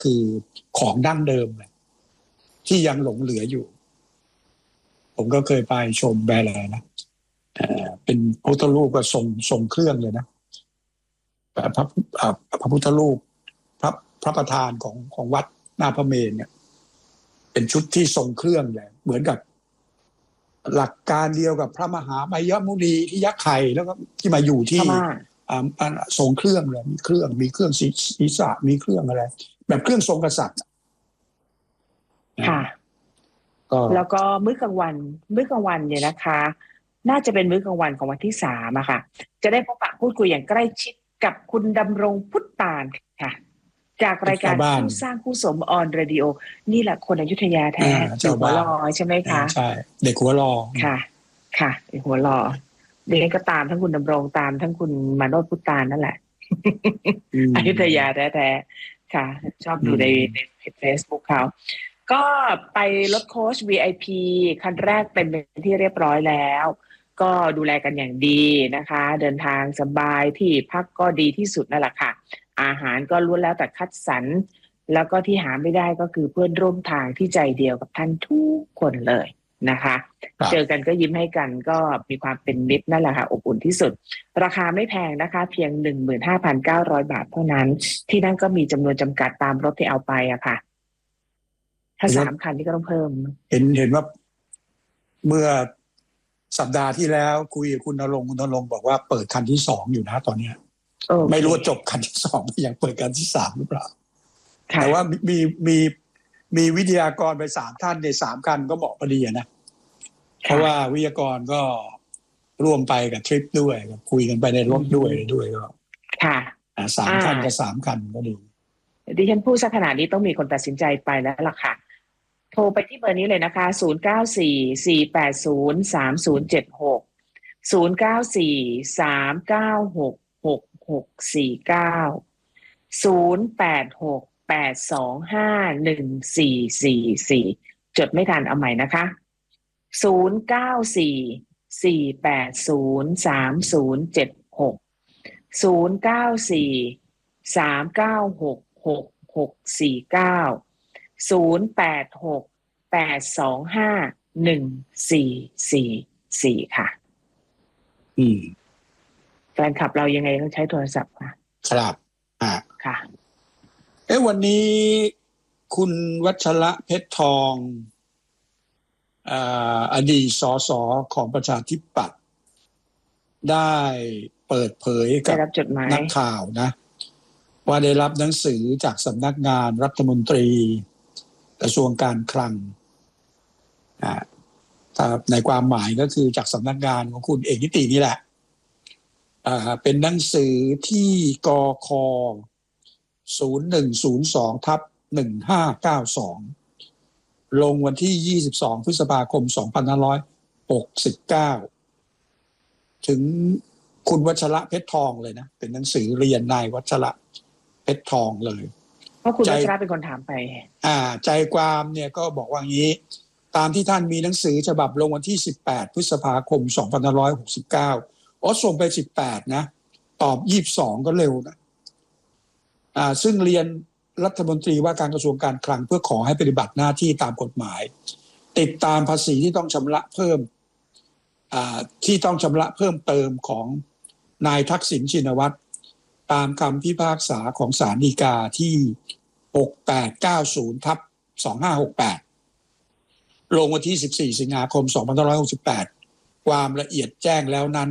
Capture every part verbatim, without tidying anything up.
คือของดั้งเดิมที่ยังหลงเหลืออยู่ผมก็เคยไปชมแบรนด์นะเอ่อเป็นพระพุทธรูปก็ทรงทรงเครื่องเลยนะแต่พระพระพุทธรูปพระพระประธานของของวัดหน้าพระเมรุเนี่ยเป็นชุดที่ทรงเครื่องเลยเหมือนกับหลักการเดียวกับพระมหาไมยมุนีที่ยักษ์ไข่แล้วก็ที่มาอยู่ที่ทรงเครื่องเลยมีเครื่องมีเครื่องศีรษะมีเครื่องอะไรแบบเครื่องทรงกษัตริย์ค่ะแล้วก็มื้อกลางวันมื้อกลางวันเนี่ยนะคะน่าจะเป็นมื้อกลางวันของวันที่สามอะค่ะจะได้พบปะพูดคุยอย่างใกล้ชิดกับคุณดำรงพุทธปานค่ะจากรายการคู่สร้างคู่สมออนเรดิโอนี่แหละคนอยุธยาแท้เด็กหัวรอใช่ไหมคะใช่เด็กหัวรอค่ะค่ะเด็กหัวรอเด็กก็ตามทั้งคุณดำรงตามทั้งคุณมาโนชพุทธปานนั่นแหละอยุธยาแท้ๆค่ะชอบดูในในเฟซบุ๊กเขาก็ไปรถโค้ช วี ไอ พี คันแรกเป็นที่เรียบร้อยแล้วก็ดูแลกันอย่างดีนะคะเดินทางสบายที่พักก็ดีที่สุดนั่นแหละค่ะอาหารก็ล้วนแล้วแต่คัดสรรแล้วก็ที่หาไม่ได้ก็คือเพื่อนร่วมทางที่ใจเดียวกับท่านทุกคนเลยนะคะเจอกันก็ยิ้มให้กันก็มีความเป็นมิตรนั่นแหละค่ะอบอุ่นที่สุดราคาไม่แพงนะคะเพียง หนึ่งหมื่นห้าพันเก้าร้อย บาทเท่านั้นที่นั่นก็มีจำนวนจำกัดตามรถที่เอาไปอะค่ะถ้าสามคันที่ก็ต้องเพิ่มเห็นเห็นว่าเมื่อสัปดาห์ที่แล้วคุยกับคุณณรงค์คุณณรงค์บอกว่าเปิดคันที่สองอยู่นะตอนนี้ไม่รู้ว่าจบคันที่สองยังเปิดคันที่สามหรือเปล่าแต่ว่ามีมีมีวิทยากรไปสามท่านในสามคันก็เหมาะพอดีนะเพราะว่าวิทยากรก็ร่วมไปกับทริปด้วยคุยกันไปในรถด้วยด้วยก็ค่ะสามคันกับสามคันก็ดีดิฉันพูดซะขนาดนี้ต้องมีคนตัดสินใจไปแล้วล่ะค่ะโทรไปที่เบอร์นี้เลยนะคะศูนย์ เก้า สี่ สี่ แปด ศูนย์ สาม ศูนย์ เจ็ด หก ศูนย์ เก้า สี่ สาม เก้า หก หก หก สี่ เก้า ศูนย์ แปด หก แปด สอง ห้า หนึ่ง สี่ สี่ สี่ จดไม่ทันเอาใหม่นะคะศูนย์ เก้า สี่ สี่ แปด ศูนย์ สาม ศูนย์ เจ็ด หก ศูนย์ เก้า สี่ สาม เก้า หก หก หก สี่ เก้า ศูนย์ แปด หก แปด สอง ห้า หนึ่ง สี่ สี่ สี่ค่ะอืมแฟนคลับเรายังไงต้องใช้โทรศัพท์ค่ะครับอ่าค่ะเอ๊ะวันนี้คุณวัชระเพชรทองอ่าอดีตสสของประชาธิปัตย์ได้เปิดเผยกับนักข่าวนะว่าได้รับหนังสือจากสำนักงานรัฐมนตรีกระทรวงการคลังอ่าในความหมายก็คือจากสำนักงานของคุณเอกนิตินี่แหละอ่าเป็นหนังสือที่กค ศูนย์ หนึ่ง ศูนย์ สอง ทับ หนึ่ง ห้า เก้า สอง ลงวันที่ยี่สิบสองพฤษภาคมสองพันห้าร้อยหกสิบเก้าถึงคุณวัชระเพชรทองเลยนะเป็นหนังสือเรียนนายวัชระเพชรทองเลยเพราะคุณวัชระเป็นคนถามไปอ่าใจความเนี่ยก็บอกว่างี้ตามที่ท่านมีหนังสือฉบับลงวันที่สิบแปดพฤษภาคมสองพันห้าร้อยหกสิบเก้าอ๋อส่งไปสิบแปดนะตอบยี่สิบสองก็เร็วนะอ่าซึ่งเรียนรัฐมนตรีว่าการกระทรวงการคลังเพื่อขอให้ปฏิบัติหน้าที่ตามกฎหมายติดตามภาษีที่ต้องชำระเพิ่มอ่าที่ต้องชำระเพิ่มเติมของนายทักษิณชินวัตรตามคำพิพากษาของศาลฎีกาที่หกแปดเก้าศูนย์ ทับ สองห้าหกแปดลงวันที่สิบสี่สิงหาคมสองพันห้าร้อยหกสิบแปดความละเอียดแจ้งแล้วนั้น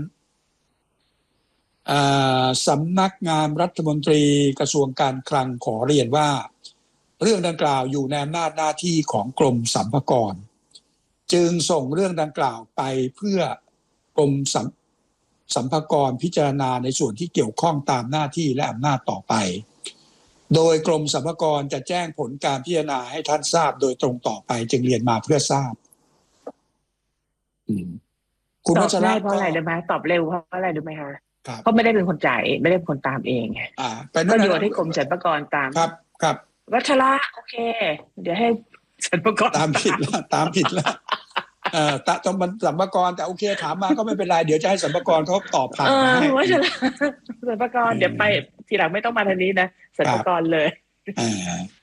สำนักงานรัฐมนตรีกระทรวงการคลังขอเรียนว่าเรื่องดังกล่าวอยู่ในอำนาจหน้าที่ของกรมสรรพากรจึงส่งเรื่องดังกล่าวไปเพื่อกรมสรรพากรพิจารณาในส่วนที่เกี่ยวข้องตามหน้าที่และอำนาจต่อไปโดยกรมสรรพากรจะแจ้งผลการพิจารณาให้ท่านทราบโดยตรงต่อไปจึงเรียนมาเพื่อทราบคุณวัชระเพราะอะไรรู้ไหมตอบเร็วเพราะอะไรรู้ไหมคะเพราะไม่ได้เป็นคนจ่ายไม่ได้เป็นคนตามเองก็โยนให้กรมสรรพากรตามครับครับวัชระโอเคเดี๋ยวให้สรรพากรตามผิดแล้วตามผิดแล้วเอ่อตะต้องมันสรรพากรแต่โอเคถามมาก็ไม่เป็นไรเดี๋ยวจะให้สรรพากรเขาตอบผ่านมาให้วัชระสรรพากรเดี๋ยวไปทีหลังไม่ต้องมาทางนี้นะสรรพากรเลย